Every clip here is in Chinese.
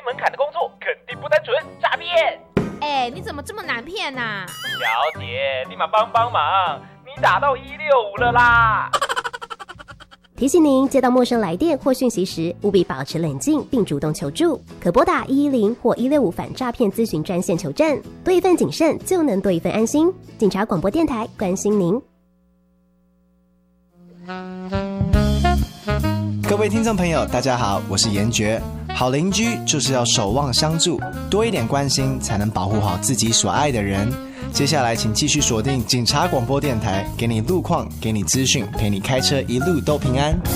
门槛的工作肯定不单纯，诈骗！ 你怎么这么难骗啊？ 小姐，立马帮忙，你打到165了啦！ 提醒您，接到陌生来电或讯息时，务必保持冷静并主动求助，可拨打110或165反诈骗咨询专线求证。多一份谨慎，就能多一份安心。警察广播电台关心您。 各位听众朋友，大家好，我是严爵。好邻居就是要守望相助，多一点关心，才能保护好自己所爱的人。接下来请继续锁定警察广播电台，给你路况，给你资讯，陪你开车一路都平安。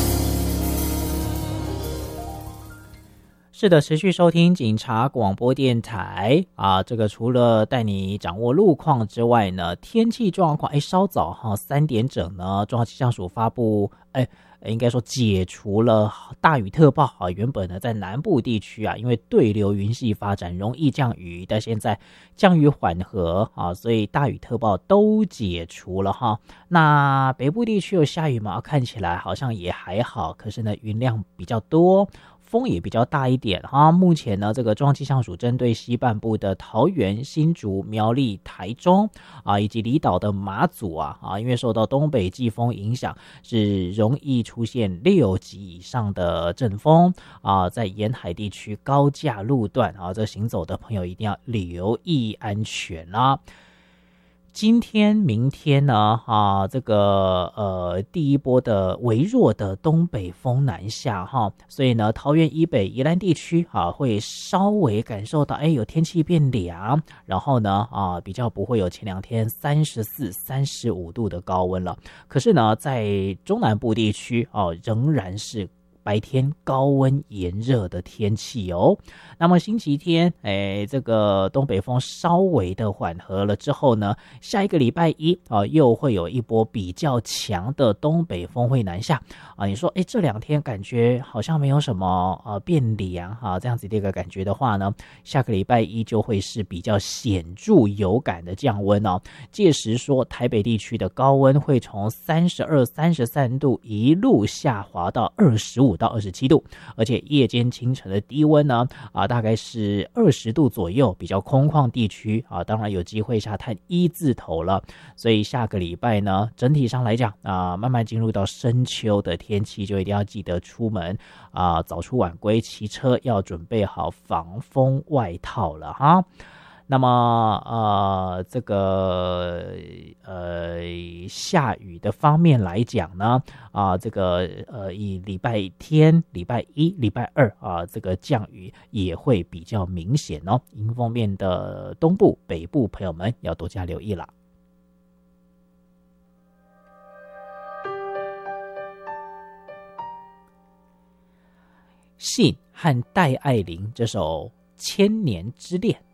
是的，持续收听警察广播电台啊，这个除了带你掌握路况之外呢，天气状况稍早3点整呢，中央气象署发布应该说解除了大雨特报啊。原本呢在南部地区啊，因为对流云系发展容易降雨，但现在降雨缓和啊，所以大雨特报都解除了哈。那北部地区有下雨吗？看起来好像也还好，可是呢云量比较多，风也比较大一点哈。目前呢，这个中央气象署针对西半部的桃园、新竹、苗栗、台中啊，以及离岛的马祖啊，因为受到东北季风影响，是容易出现6级以上的阵风啊，在沿海地区高架路段啊，这行走的朋友一定要留意安全啦。今天、明天呢，这个第一波的微弱的东北风南下哈，所以呢，桃园以北、宜兰地区会稍微感受到有天气变凉，然后呢比较不会有前2天34、35度的高温了。可是呢，在中南部地区仍然是白天高温炎热的天气哦。那么星期天这个东北风稍微的缓和了之后呢，下一个礼拜一又会有一波比较强的东北风会南下啊。你说这2天感觉好像没有什么变凉这样子的一个感觉的话呢，下个礼拜一就会是比较显著有感的降温哦。届时说台北地区的高温会从32、33度一路下滑到25到27度，而且夜间清晨的低温呢大概是20度左右，比较空旷地区当然有机会下探1字头了。所以下个礼拜呢，整体上来讲慢慢进入到深秋的天气，就一定要记得出门早出晚归，骑车要准备好防风外套了哈。那么这个下雨的方面来讲呢这个以礼拜天、礼拜一、礼拜二这个降雨也会比较明显哦。迎风面的东部、北部朋友们要多加留意了。信和戴爱玲这首《千年之恋》